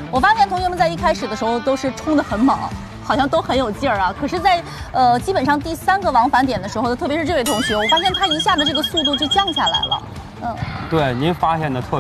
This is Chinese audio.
我发现同学们在一开始的时候都是冲得很猛，好像都很有劲儿啊。可是在，基本上第3个往返点的时候，特别是这位同学，我发现他一下子这个速度就降下来了。 对，您发现的特